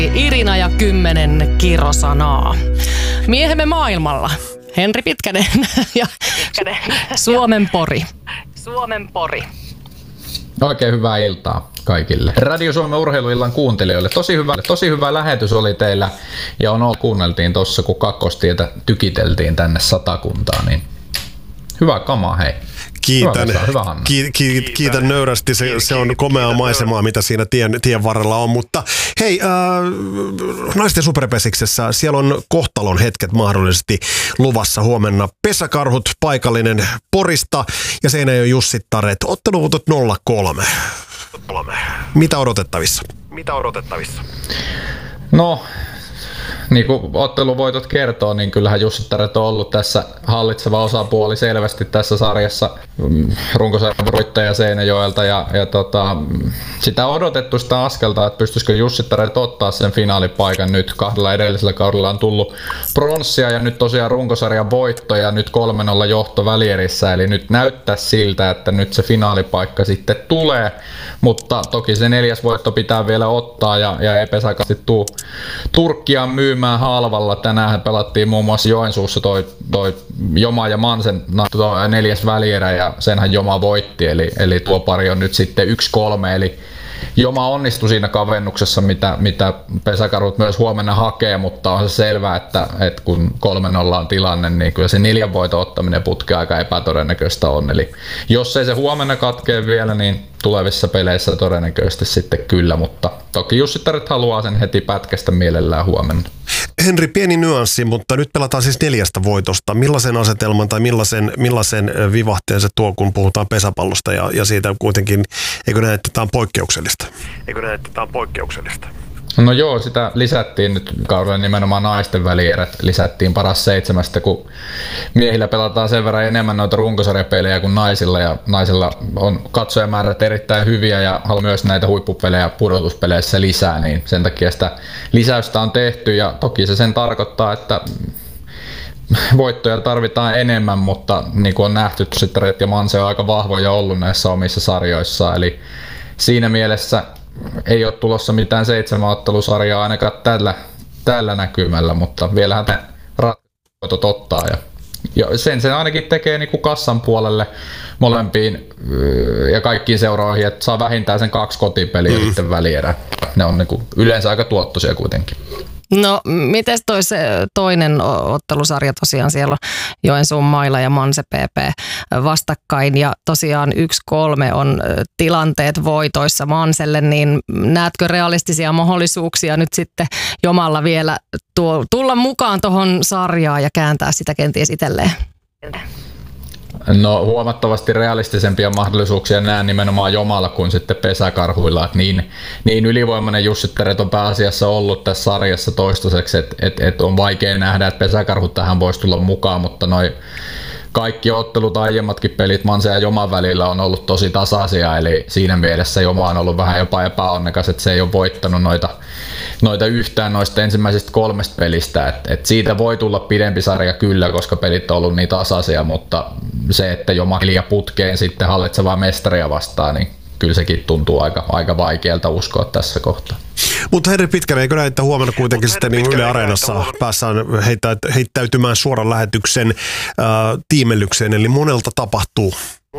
Irina ja 10 kirosanaa. Miehemme maailmalla. Henri Pitkänen ja Suomen Pori. Suomen Pori. Oikein hyvää iltaa kaikille. Radio Suomen urheiluillan kuuntelijoille. Tosi hyvä lähetys oli teillä ja kuunneltiin tuossa, kun Kakkostietä tykiteltiin tänne Satakuntaan. Niin hyvä kama, hei. Kiitän nöyrästi, se on komeaa maisemaa, mitä siinä tien varrella on, mutta hei, naisten superpesiksessä siellä on kohtalon hetket mahdollisesti luvassa huomenna. Pesäkarhut, paikallinen Porista ja Seinäjoen Jussittaret, otteluvuotot 0-3. Mitä odotettavissa? No, niin kuin otteluvoitot kertoo, niin kyllähän Jussittaret on ollut tässä hallitseva osapuoli selvästi tässä sarjassa. Runkosarjan voittaja Seinäjoelta ja sitä odotettu sitä askelta, että pystyisikö Jussittaret ottaa sen finaalipaikan nyt. 2 edellisellä kaudella on tullut pronssia ja nyt tosiaan runkosarjan voitto ja nyt 3-0 johto välierissä. Eli nyt näyttää siltä, että nyt se finaalipaikka sitten tulee, mutta toki se 4. voitto pitää vielä ottaa ja ei pesakasti tuu Turkkia myymään halvalla. Tänään pelattiin muun muassa Joensuussa toi Joma ja Mansen 4. välierä ja senhän Joma voitti, eli tuo pari on nyt sitten 1-3, eli Joma onnistui siinä kavennuksessa, mitä Pesäkarhut myös huomenna hakee, mutta on se selvää, että kun 3-0 on tilanne, niin kyllä se 4 voiton ottaminen putkeen aika epätodennäköistä on. Eli jos ei se huomenna katkee vielä, niin tulevissa peleissä todennäköisesti sitten kyllä, mutta toki Jussittaret haluaa sen heti pätkästä mielellään huomenna. Henri, pieni nyanssi, mutta nyt pelataan siis 4 voitosta. Millaisen asetelman tai millaisen vivahteen se tuo, kun puhutaan pesäpallosta ja siitä kuitenkin, eikö näe, että tämä on poikkeuksellista? No joo, sitä lisättiin nyt kaudella nimenomaan naisten välierät, lisättiin paras 7, kun miehillä pelataan sen verran enemmän noita runkosarjapelejä kuin naisilla ja naisilla on katsojamäärät erittäin hyviä ja haluaa myös näitä huippupelejä pudotuspeleissä lisää, niin sen takia sitä lisäystä on tehty ja toki se sen tarkoittaa, että voittoja tarvitaan enemmän, mutta niin kuin on nähty, Jussittaret ja Manse on aika vahvoja ollut näissä omissa sarjoissaan, eli siinä mielessä ei ole tulossa mitään 7-ottelusarjaa ainakaan tällä näkymällä, mutta vielähän te ratkaisut ottaa. Ja sen ainakin tekee niin kuin kassan puolelle molempiin ja kaikkiin seuraajiin, että saa vähintään sen 2 kotipeliä sitten välierä. Ne on niin kuin yleensä aika tuottoisia kuitenkin. No, miten toinen ottelusarja tosiaan siellä on Joensuun Maila ja Manse PP vastakkain ja tosiaan 1-3 on tilanteet voitoissa Manselle, niin näetkö realistisia mahdollisuuksia nyt sitten Jomalla vielä tulla mukaan tuohon sarjaan ja kääntää sitä kenties itselleen? No huomattavasti realistisempia mahdollisuuksia näen nimenomaan Jomalla kuin sitten Pesäkarhuilla. Että niin ylivoimainen Jussittaret on pääasiassa ollut tässä sarjassa toistaiseksi, että on vaikea nähdä, että Pesäkarhut tähän voisi tulla mukaan, mutta noi kaikki ottelut, aiemmatkin pelit Manse ja Joman välillä on ollut tosi tasaisia, eli siinä mielessä Joma on ollut vähän jopa epäonnekas, että se ei ole voittanut noita yhtään noista ensimmäisistä 3 pelistä, että siitä voi tulla pidempi sarja kyllä, koska pelit on ollut niin tasaisia, mutta se, että Joma hiljaa putkeen sitten hallitsevaa mestaria vastaan, niin kyllä sekin tuntuu aika vaikealta uskoa tässä kohtaa. Mutta Henri Pitkänen, eikö näin, että huomenna kuitenkin sitten niin Yle Areenassa päässään heittäytymään suoran lähetyksen tiimellykseen, eli monelta tapahtuu.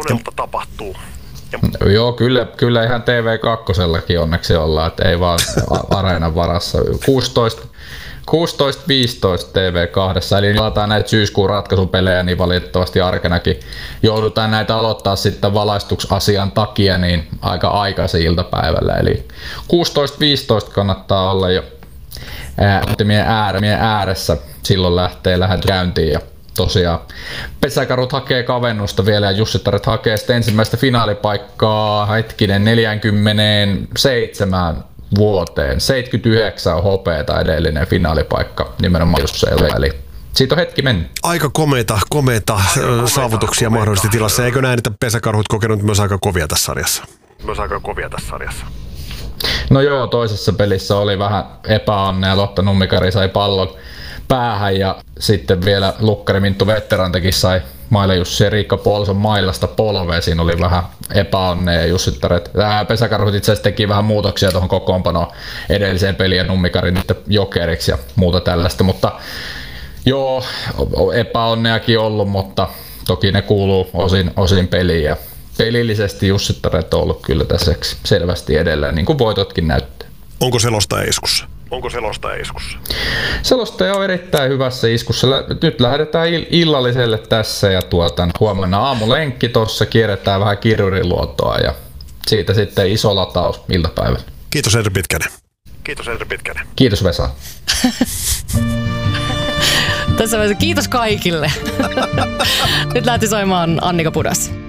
Joo, kyllä ihan TV2 onneksi ollaan, että ei vaan Areenan varassa. 16-15 TV2, eli pelataan näitä syyskuun ratkaisupelejä, niin valitettavasti arkenakin joudutaan näitä aloittaa sitten valaistusasian takia niin aika aikaisin iltapäivällä. Eli 16-15 kannattaa olla jo äärettömien ääressä, silloin lähtee lähetys käyntiin. Ja tosiaan Pesäkarhut hakee kavennusta vielä ja Jussittaret hakee sitten ensimmäistä finaalipaikkaa 47 vuoteen. 79 on hopeeta edellinen finaalipaikka nimenomaan Jusseille, eli siitä on hetki mennyt. Aika komeita saavutuksia mahdollisesti tilassa. Eikö näin, että Pesäkarhut kokenut myös aika kovia tässä sarjassa? No joo, toisessa pelissä oli vähän epäonnea. Lotta Nummikari sai päähän ja sitten vielä lukkari Minttu Vetterantekin sai Maila Jussi ja Riikka Puolison mailasta polveen. Siinä oli vähän epäonnea ja Jussittaret. Pesäkarhut itse asiassa teki vähän muutoksia tuohon kokoonpanoon edelliseen peliin ja Nummikari nyt Jokeriksi ja muuta tällaista, mutta joo, epäonneakin ollut, mutta toki ne kuuluu osin peliin ja pelillisesti Jussittaret on ollut kyllä tässä selvästi edellä, niin kuin voitotkin näyttää. Onko selostaja iskussa? Selostaja on erittäin hyvässä iskussa. Nyt lähdetään illalliselle tässä ja huomenna aamulenkki tuossa, kierretään vähän Kirjuriluotoa ja siitä sitten iso lataus iltapäivällä. Kiitos Henri Pitkänen. Kiitos Vesa. Tässä vaiheessa kiitos kaikille. Nyt lähti soimaan Annika Pudas.